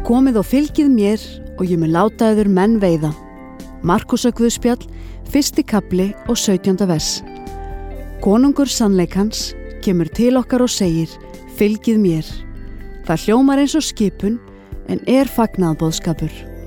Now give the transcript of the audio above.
Komið og fylgið mér og ég mun láta yður menn veiða. Markúsar Guðspjall, 1. kafli og 17. vers. Konungur sannleikans kemur til okkar og segir, fylgið mér. Það hljómar eins og skipun en fagnaðarboðskapur.